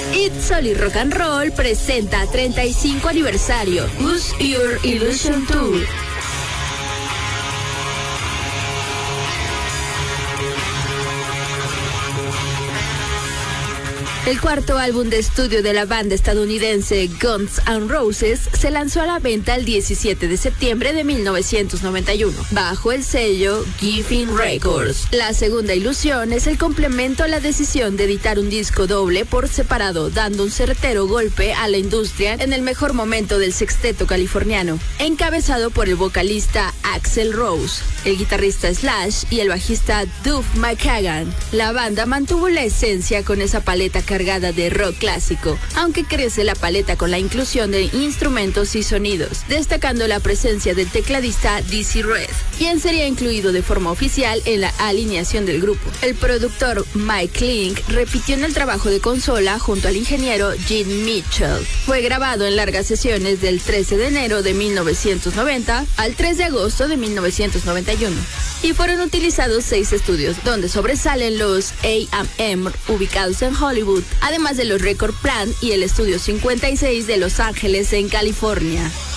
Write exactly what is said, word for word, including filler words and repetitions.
It's Solid Rock and Roll presenta treinta y cinco aniversario Use Your Illusion Tour. El cuarto álbum de estudio de la banda estadounidense Guns N' Roses se lanzó a la venta el diecisiete de septiembre de mil novecientos noventa y uno, bajo el sello Geffen Records. La segunda ilusión es el complemento a la decisión de editar un disco doble por separado, dando un certero golpe a la industria en el mejor momento del sexteto californiano, encabezado por el vocalista Axl Rose, el guitarrista Slash y el bajista Duff McKagan. La banda mantuvo la esencia con esa paleta cargada de rock clásico, aunque crece la paleta con la inclusión de instrumentos y sonidos, destacando la presencia del tecladista Dizzy Red, quien sería incluido de forma oficial en la alineación del grupo. El productor Mike Klink repitió en el trabajo de consola junto al ingeniero Gene Mitchell. Fue grabado en largas sesiones del trece de enero de mil novecientos noventa al tres de agosto de mil novecientos noventa y uno, y fueron utilizados seis estudios, donde sobresalen los A and M ubicados en Hollywood, además de los Record Plant y el Estudio cincuenta y seis de Los Ángeles en California.